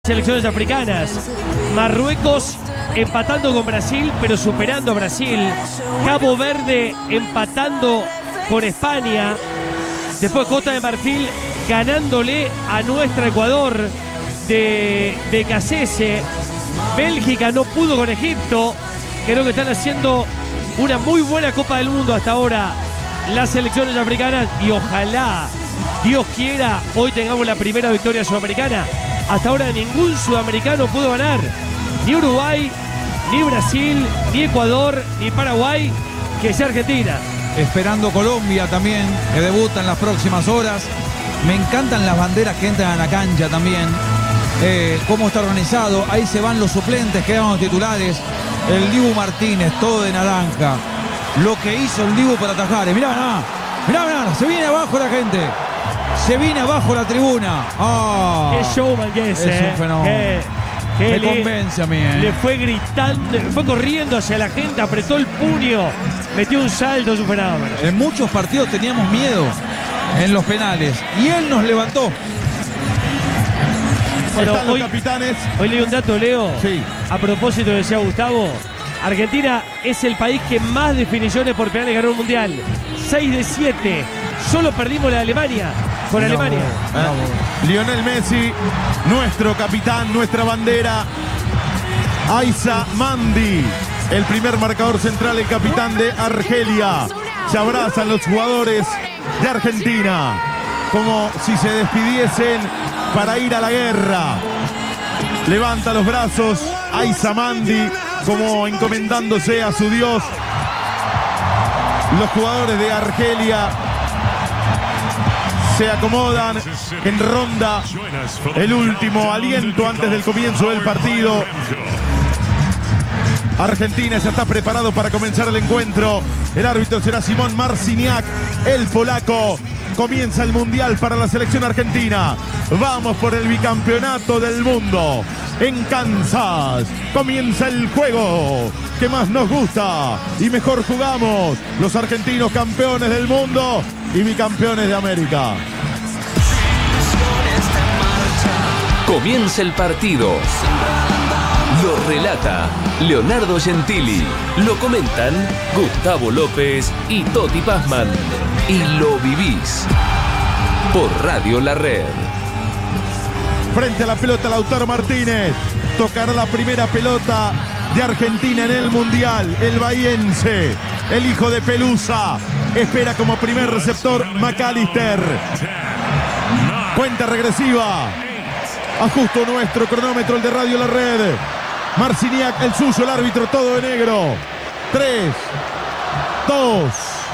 Selecciones africanas. Marruecos empatando con Brasil, pero superando a Brasil. Cabo Verde empatando con España. Después Costa de Marfil ganándole a nuestra Ecuador de Cassese. Bélgica no pudo con Egipto. Creo que están haciendo una muy buena Copa del Mundo hasta ahora las selecciones africanas. Y ojalá, Dios quiera, hoy tengamos la primera victoria sudamericana. Hasta ahora ningún sudamericano pudo ganar. Ni Uruguay, ni Brasil, ni Ecuador, ni Paraguay, que sea Argentina. Esperando Colombia también, que debuta en las próximas horas. Me encantan las banderas que entran a la cancha también. Cómo está organizado. Ahí se van los suplentes, quedan los titulares. El Dibu Martínez, todo de naranja. Lo que hizo el Dibu para atajar. Mirá, se viene abajo la gente. Se viene abajo la tribuna. Oh, qué showman que es un fenómeno. Me convence a mí. Le fue gritando, fue corriendo hacia la gente, apretó el puño, metió un salto, es un fenómeno. En muchos partidos teníamos miedo en los penales y él nos levantó. Bueno, están los capitanes. Hoy leí un dato, Leo. Sí. A propósito, decía Gustavo, Argentina es el país que más definiciones por penales ganó el Mundial. 6 de 7. Solo perdimos la de Alemania. Con Alemania. Lionel Messi, nuestro capitán, nuestra bandera. Aissa Mandi, el primer marcador central, el capitán de Argelia. Se abrazan los jugadores de Argentina como si se despidiesen para ir a la guerra. Levanta los brazos Aissa Mandi como encomendándose a su Dios. Los jugadores de Argelia se acomodan en ronda, el último aliento antes del comienzo del partido. Argentina ya está preparado para comenzar el encuentro. El árbitro será Simón Marciniak, el polaco. Comienza el Mundial para la selección argentina. Vamos por el bicampeonato del mundo. En Kansas comienza el juego que más nos gusta y mejor jugamos. Los argentinos campeones del mundo y bicampeones de América. Comienza el partido. Lo relata Leonardo Gentili. Lo comentan Gustavo López y Toti Pazman. Y lo vivís por Radio La Red. Frente a la pelota Lautaro Martínez. Tocará la primera pelota de Argentina en el Mundial. El bahiense, el hijo de Pelusa. Espera como primer receptor McAllister. Cuenta regresiva. Ajusto nuestro cronómetro, el de Radio La Red. Marciniak, el suyo, el árbitro, todo de negro. 3, 2,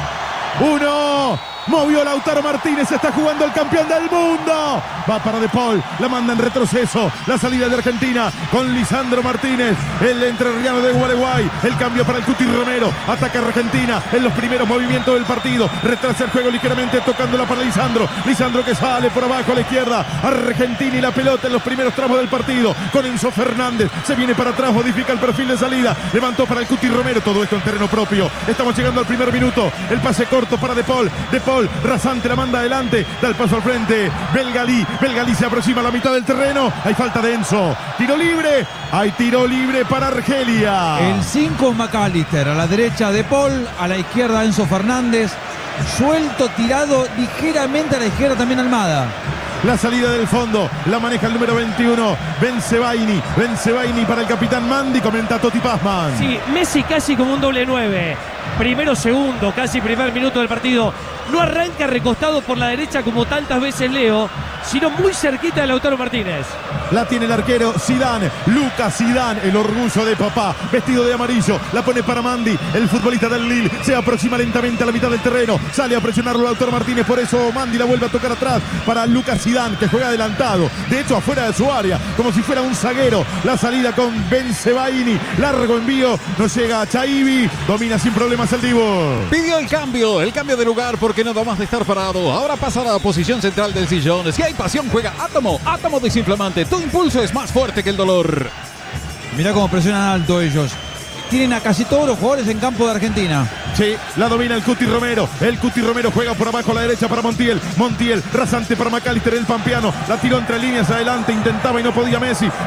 1. Movió Lautaro Martínez, está jugando el campeón del mundo. Va para De Paul, la manda en retroceso. La salida de Argentina con Lisandro Martínez, el entrerriano de Uruguay. El cambio para el Cuti Romero. Ataca Argentina en los primeros movimientos del partido. Retrasa el juego ligeramente, tocándola para Lisandro. Lisandro que sale por abajo a la izquierda. Argentina y la pelota en los primeros tramos del partido. Con Enzo Fernández, se viene para atrás, modifica el perfil de salida. Levantó para el Cuti Romero, todo esto en terreno propio. Estamos llegando al primer minuto. El pase corto para De Paul. De Paul rasante, la manda adelante, da el paso al frente. Belgalí se aproxima a la mitad del terreno. Hay falta de Enzo. Tiro libre. Hay tiro libre para Argelia. El 5 es McAllister. A la derecha De Paul. A la izquierda Enzo Fernández. Suelto, tirado ligeramente a la izquierda también Almada. La salida del fondo la maneja el número 21, Bensebaini para el capitán Mandi, comenta Toti Pazman. Sí, Messi casi como un doble 9. Primero, segundo, casi primer minuto del partido. No arranca recostado por la derecha como tantas veces Leo, sino muy cerquita de Lautaro Martínez. La tiene el arquero Zidane, Lucas Zidane, el orgullo de papá, vestido de amarillo. La pone para Mandi, el futbolista del Lille. Se aproxima lentamente a la mitad del terreno. Sale a presionarlo Lautaro Martínez, por eso Mandi la vuelve a tocar atrás para Lucas Zidane, que juega adelantado. De hecho, afuera de su área, como si fuera un zaguero. La salida con Bensebaini. Largo envío, no llega a Chaibi. Domina sin problemas el Dibu. Pidió el cambio de lugar porque no da más de estar parado. Ahora pasa a la posición central del sillón. Si hay pasión, juega Átomo desinflamante. Tu impulso es más fuerte que el dolor. Mirá cómo presionan alto ellos. tienen a casi todos los jugadores en campo de Argentina. Sí, la domina el Cuti Romero. El Cuti Romero juega por abajo a la derecha para Montiel. Montiel, rasante para McAllister, el pampeano. La tiró entre líneas adelante, intentaba y no podía Messi.